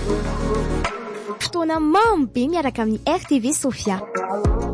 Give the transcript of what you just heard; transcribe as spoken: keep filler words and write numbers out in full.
fotoana mamy be miaraka amin'ny R T V Sofia.